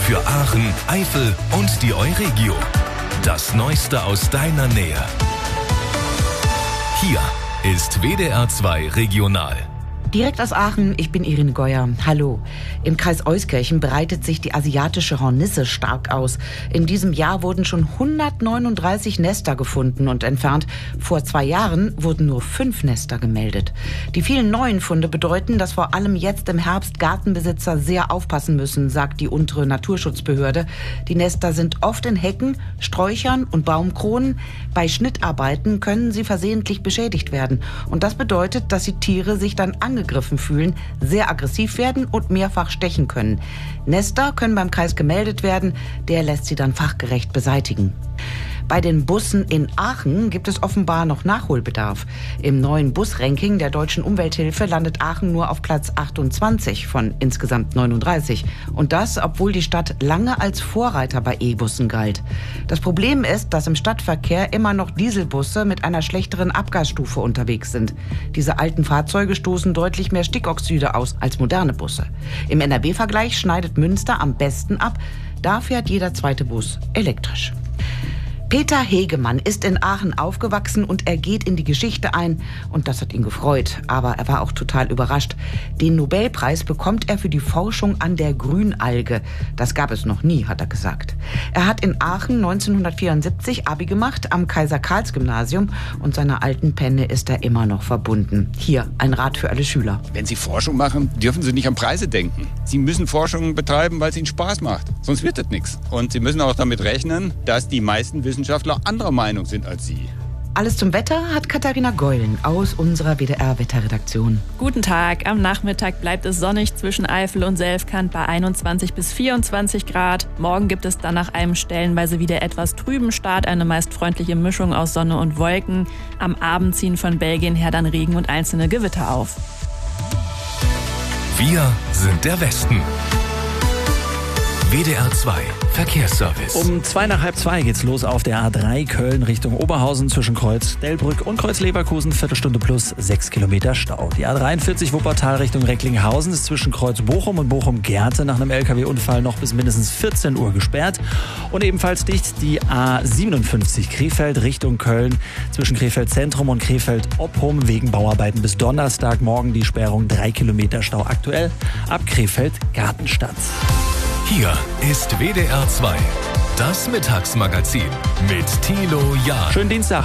Für Aachen, Eifel und die Euregio. Das Neueste aus deiner Nähe. Hier ist WDR 2 Regional. Direkt aus Aachen, ich bin Irene Geuer. Hallo. Im Kreis Euskirchen breitet sich die asiatische Hornisse stark aus. In diesem Jahr wurden schon 139 Nester gefunden und entfernt. Vor 2 Jahren wurden nur 5 Nester gemeldet. Die vielen neuen Funde bedeuten, dass vor allem jetzt im Herbst Gartenbesitzer sehr aufpassen müssen, sagt die untere Naturschutzbehörde. Die Nester sind oft in Hecken, Sträuchern und Baumkronen. Bei Schnittarbeiten können sie versehentlich beschädigt werden. Und das bedeutet, dass die Tiere sich dann angegriffen fühlen, sehr aggressiv werden und mehrfach stechen können. Nester können beim Kreis gemeldet werden, der lässt sie dann fachgerecht beseitigen. Bei den Bussen in Aachen gibt es offenbar noch Nachholbedarf. Im neuen Busranking der Deutschen Umwelthilfe landet Aachen nur auf Platz 28 von insgesamt 39. Und das, obwohl die Stadt lange als Vorreiter bei E-Bussen galt. Das Problem ist, dass im Stadtverkehr immer noch Dieselbusse mit einer schlechteren Abgasstufe unterwegs sind. Diese alten Fahrzeuge stoßen deutlich mehr Stickoxide aus als moderne Busse. Im NRW-Vergleich schneidet Münster am besten ab. Da fährt jeder zweite Bus elektrisch. Peter Hegemann ist in Aachen aufgewachsen und er geht in die Geschichte ein. Und das hat ihn gefreut, aber er war auch total überrascht. Den Nobelpreis bekommt er für die Forschung an der Grünalge. Das gab es noch nie, hat er gesagt. Er hat in Aachen 1974 Abi gemacht am Kaiser-Karls-Gymnasium und seiner alten Penne ist er immer noch verbunden. Hier ein Rat für alle Schüler. Wenn Sie Forschung machen, dürfen Sie nicht an Preise denken. Sie müssen Forschung betreiben, weil es Ihnen Spaß macht. Sonst wird das nichts. Und Sie müssen auch damit rechnen, dass die meisten Wissenschaftler anderer Meinung sind als Sie. Alles zum Wetter hat Katharina Geulen aus unserer WDR-Wetterredaktion. Guten Tag. Am Nachmittag bleibt es sonnig zwischen Eifel und Selfkant bei 21 bis 24 Grad. Morgen gibt es dann nach einem stellenweise wieder etwas trüben Start eine meist freundliche Mischung aus Sonne und Wolken. Am Abend ziehen von Belgien her dann Regen und einzelne Gewitter auf. Wir sind der Westen. WDR 2 Verkehrsservice. Um 1:55 geht's los auf der A3 Köln Richtung Oberhausen zwischen Kreuz Delbrück und Kreuz Leverkusen. Viertelstunde plus 6 Kilometer Stau. Die A43 Wuppertal Richtung Recklinghausen ist zwischen Kreuz Bochum und Bochum-Gerte nach einem LKW-Unfall noch bis mindestens 14 Uhr gesperrt. Und ebenfalls dicht die A57 Krefeld Richtung Köln zwischen Krefeld Zentrum und Krefeld Oppum wegen Bauarbeiten bis Donnerstagmorgen die Sperrung 3 Kilometer Stau aktuell ab Krefeld Gartenstadt. Hier ist WDR 2, das Mittagsmagazin mit Thilo Jahn. Schönen Dienstag.